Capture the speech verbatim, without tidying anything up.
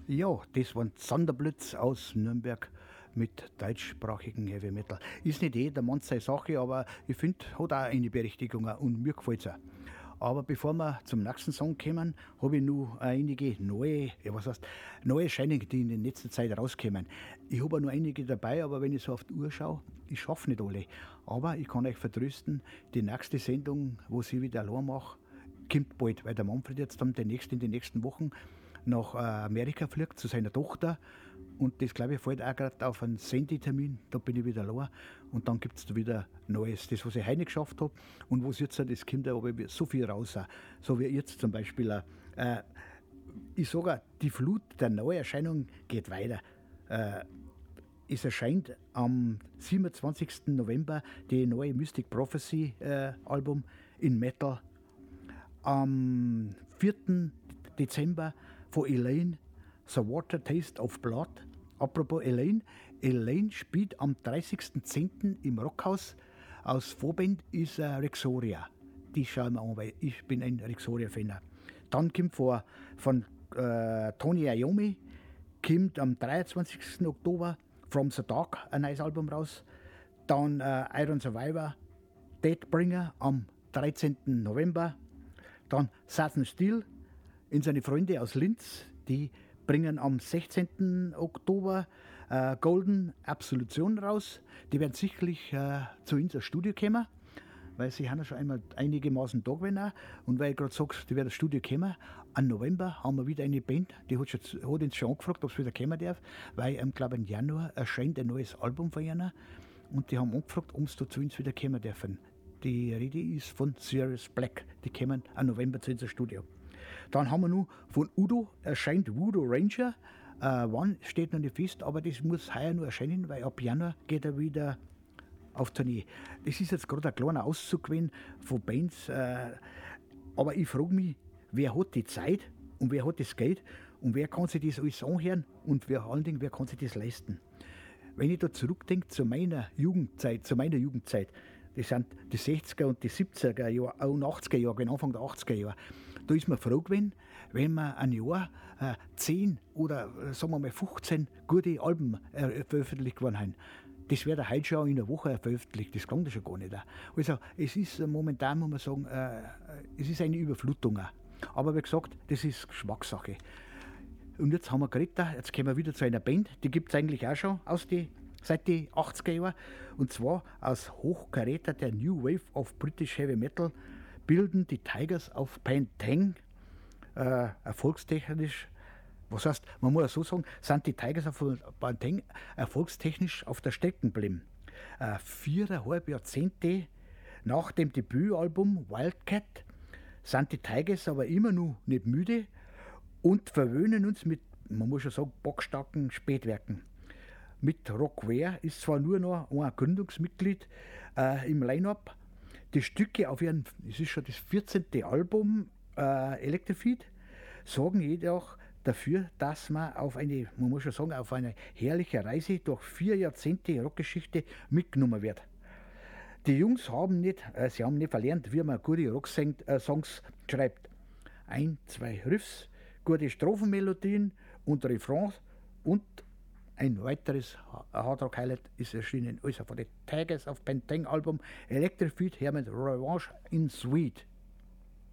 Ja, das waren Thunderblitz aus Nürnberg mit deutschsprachigen Heavy Metal. Ist nicht jeder Mann seine Sache, aber ich finde, hat auch eine Berechtigung und mir gefällt es auch. Aber bevor wir zum nächsten Song kommen, habe ich noch einige neue, ja was heißt, neue Erscheinungen, die in der letzten Zeit rauskommen. Ich habe auch noch einige dabei, aber wenn ich so auf die Uhr schaue, ich schaffe nicht alle. Aber ich kann euch vertrösten, die nächste Sendung, wo ich wieder allein mache, kommt bald, weil der Manfred jetzt dann demnächst in den nächsten Wochen nach Amerika fliegt zu seiner Tochter. Und das, glaube ich, fällt auch gerade auf einen Sendetermin. Da bin ich wieder allein. Und dann gibt es wieder Neues. Das, was ich heute geschafft habe und was jetzt, das kommt aber so viel raus. So wie jetzt zum Beispiel. Äh, ich sage, die Flut der Neuerscheinungen geht weiter. Äh, es erscheint am siebenundzwanzigsten November die neue Mystic Prophecy äh, Album in Metal. Am vierten Dezember von Elaine, The Water Taste of Blood. Apropos Elaine, Elaine spielt am dreißigsten zehnten im Rockhaus. Aus Vorband ist äh, Rexoria. Die schauen wir an, weil ich bin ein Rexoria-Fan. Dann kommt vor, von äh, Tony Iommi kommt am dreiundzwanzigsten Oktober From the Dark ein neues Album raus. Dann äh, Iron Survivor, Deadbringer am dreizehnten November. Dann Southern Steel in seine Freunde aus Linz, die bringen am sechzehnten Oktober äh, Golden Absolution raus. Die werden sicherlich äh, zu uns ins Studio kommen, weil sie haben ja schon einmal einigermaßen da gewesen. Und weil ich gerade sage, die werden ins Studio kommen, am November haben wir wieder eine Band, die hat, schon, hat uns schon angefragt, ob es wieder kommen darf, weil ich glaube im Januar erscheint ein neues Album von ihnen. Und die haben angefragt, ob sie zu uns wieder kommen dürfen. Die Rede ist von Sirius Black. Die kommen am November zu unser Studio. Dann haben wir noch von Udo, erscheint Voodoo Ranger. Äh, wann steht noch nicht fest, aber das muss heuer noch erscheinen, weil ab Januar geht er wieder auf Tournee. Das ist jetzt gerade ein kleiner Auszug gewesen von Bands. Äh, aber ich frage mich, wer hat die Zeit und wer hat das Geld und wer kann sich das alles anhören und wer, vor allen Dingen, wer kann sich das leisten. Wenn ich da zurückdenke zu meiner Jugendzeit, zu meiner Jugendzeit, das sind die sechziger und die siebziger Jahre, auch achtziger Jahre, Anfang der achtziger Jahre. Da ist man froh gewesen, wenn man ein Jahr äh, zehn oder äh, sagen wir mal fünfzehn gute Alben äh, veröffentlicht worden haben. Das wird heute schon in einer Woche veröffentlicht, das klang das schon gar nicht. Also es ist äh, momentan, muss man sagen, äh, es ist eine Überflutung. Auch. Aber wie gesagt, das ist Geschmackssache. Und jetzt haben wir geredet, jetzt kommen wir wieder zu einer Band, die gibt es eigentlich auch schon aus die seit den achtziger Jahren, und zwar aus Hochkaräter der New Wave of British Heavy Metal bilden die Tigers of Pantang äh, erfolgstechnisch, was heißt, man muss so sagen, sind die Tigers of Pantang erfolgstechnisch auf der Strecke geblieben. Äh, viereinhalb Jahrzehnte nach dem Debütalbum Wildcat sind die Tigers aber immer noch nicht müde und verwöhnen uns mit, man muss schon sagen, bockstarken Spätwerken. Mit Rockware ist zwar nur noch ein Gründungsmitglied äh, im Line-Up. Die Stücke auf ihren, es ist schon das vierzehnte Album äh, Electrified, sorgen jedoch dafür, dass man auf eine, man muss schon sagen, auf eine herrliche Reise durch vier Jahrzehnte Rockgeschichte mitgenommen wird. Die Jungs haben nicht, äh, sie haben nicht verlernt, wie man gute Rocksongs äh, schreibt. Ein, zwei Riffs, gute Strophenmelodien und Refrains und ein weiteres Hardrock-Highlight ist erschienen, also von den Tigers of Pantang Album Electrified her mit Revanche in Sweet.